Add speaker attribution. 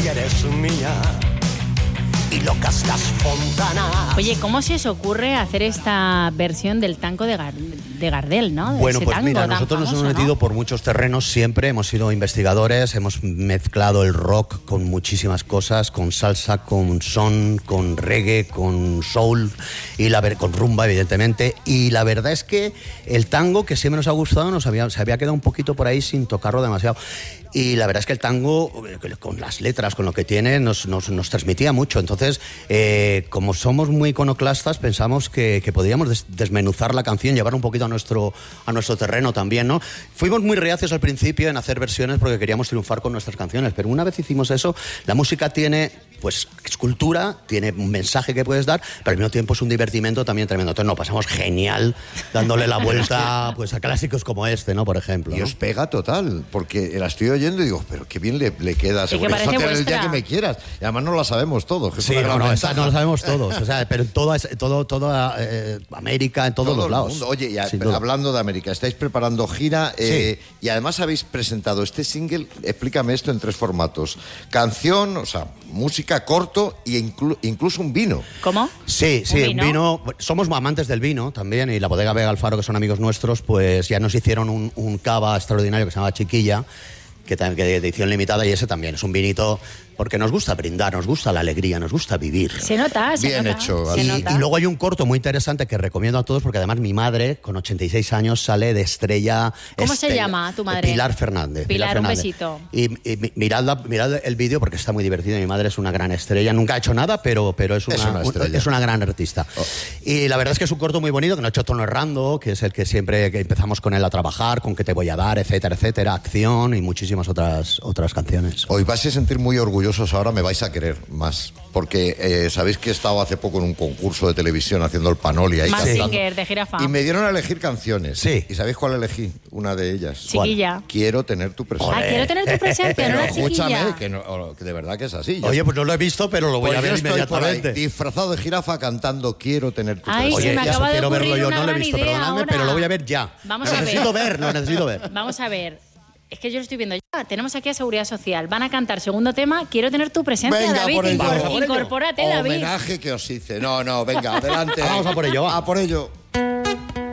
Speaker 1: y eres mía. Y locas las fontanas.
Speaker 2: Oye, ¿cómo se os ocurre hacer esta versión del tango de Gardel, ¿no?
Speaker 3: Bueno,
Speaker 2: ese
Speaker 3: pues
Speaker 2: tango
Speaker 3: mira,
Speaker 2: tan
Speaker 3: nosotros nos
Speaker 2: famoso,
Speaker 3: hemos metido
Speaker 2: ¿no?
Speaker 3: por muchos terrenos siempre, hemos sido investigadores, hemos mezclado el rock con muchísimas cosas, con salsa, con son, con reggae, con soul, y con rumba, evidentemente. Y la verdad es que el tango, que siempre nos ha gustado, se había quedado un poquito por ahí sin tocarlo demasiado. Y la verdad es que el tango, con las letras, con lo que tiene, nos transmitía mucho. Entonces, como somos muy iconoclastas, pensamos que podíamos desmenuzar la canción, llevar un poquito a nuestro terreno también, ¿no? Fuimos muy reacios al principio en hacer versiones porque queríamos triunfar con nuestras canciones, pero una vez hicimos eso, la música tiene, pues, es cultura, tiene un mensaje que puedes dar, pero al mismo tiempo es un divertimento también tremendo. Entonces nos pasamos genial dándole la vuelta, pues, a clásicos como este, ¿no? Por ejemplo,
Speaker 4: Y
Speaker 3: ¿no?
Speaker 4: os pega total, porque la estoy oyendo y digo, pero qué bien le queda.
Speaker 2: Sí, que
Speaker 4: Seguro
Speaker 2: parece
Speaker 4: el día
Speaker 2: vuestra.
Speaker 4: que me quieras. Y además no la sabemos todos. Que es
Speaker 3: Sí,
Speaker 4: una gran
Speaker 3: no,
Speaker 4: ventaja.
Speaker 3: no lo sabemos todos, o sea, pero en toda América, en todos
Speaker 4: Todo
Speaker 3: los
Speaker 4: el
Speaker 3: lados.
Speaker 4: mundo. Oye,
Speaker 3: Sin duda.
Speaker 4: hablando de América, estáis preparando gira
Speaker 3: Sí.
Speaker 4: y además habéis presentado este single, explícame esto en 3 formatos. Canción, o sea, música, corto e incluso un vino.
Speaker 2: ¿Cómo?
Speaker 3: Sí,
Speaker 2: ¿Un vino?
Speaker 3: Somos amantes del vino también, y la bodega Vega Alfaro, que son amigos nuestros, pues ya nos hicieron un cava extraordinario que se llama Chiquilla, que de edición limitada, y ese también es un vinito porque nos gusta brindar, nos gusta la alegría, nos gusta vivir.
Speaker 2: Se nota, se
Speaker 4: Bien
Speaker 2: nota.
Speaker 4: hecho.
Speaker 2: Se
Speaker 3: Y
Speaker 2: nota.
Speaker 3: luego hay un corto muy interesante que recomiendo a todos, porque además mi madre, con 86 años, sale de estrella.
Speaker 2: ¿Cómo se llama tu madre?
Speaker 3: Pilar Fernández.
Speaker 2: Pilar, un
Speaker 3: Fernández.
Speaker 2: besito.
Speaker 3: Y mirad el vídeo porque está muy divertido. Mi madre es una gran estrella, nunca ha hecho nada, pero es
Speaker 4: una estrella.
Speaker 3: es una gran artista. Y la verdad es que es un corto muy bonito, que no ha hecho Tono Errando, que es el que siempre que empezamos con él a trabajar, con Qué te voy a dar, etcétera, etcétera, Acción y muchísimas otras canciones.
Speaker 4: Os vais a sentir muy orgullosos ahora, me vais a querer más. Porque sabéis que he estado hace poco en un concurso de televisión haciendo el Panoli ahí
Speaker 2: Mazinger,
Speaker 4: cantando.
Speaker 2: de Jirafa.
Speaker 4: Y me dieron a elegir canciones.
Speaker 3: Sí.
Speaker 4: ¿Y sabéis cuál elegí? Una de ellas.
Speaker 2: Chiquilla.
Speaker 4: Quiero tener tu presencia.
Speaker 2: Ah, quiero tener tu presencia,
Speaker 4: Pero
Speaker 2: no la
Speaker 4: escúchame,
Speaker 2: chiquilla.
Speaker 4: que de verdad que es así. Yo
Speaker 3: Oye, pues no lo he visto, pero lo voy
Speaker 4: pues
Speaker 3: a ver
Speaker 4: yo estoy por ahí,
Speaker 3: inmediatamente.
Speaker 4: disfrazado de jirafa cantando Quiero tener tu
Speaker 2: Ay,
Speaker 4: presencia.
Speaker 2: se me
Speaker 3: Oye,
Speaker 2: acaba de
Speaker 3: quiero verlo
Speaker 2: ocurrir
Speaker 3: yo,
Speaker 2: una
Speaker 3: no lo he
Speaker 2: gran
Speaker 3: visto,
Speaker 2: idea
Speaker 3: perdonadme,
Speaker 2: ahora.
Speaker 3: pero lo voy a ver ya.
Speaker 2: Vamos
Speaker 3: lo
Speaker 2: a
Speaker 3: necesito
Speaker 2: ver.
Speaker 3: lo necesito ver.
Speaker 2: Vamos a ver. Es que yo lo estoy viendo ya. Tenemos aquí a Seguridad Social. Van a cantar segundo tema. Quiero tener tu presencia,
Speaker 4: Venga,
Speaker 2: David.
Speaker 4: por ello.
Speaker 2: Incorpórate, David.
Speaker 4: Homenaje que os hice. No, venga, adelante.
Speaker 3: Vamos a por ello, va.
Speaker 4: A por ello.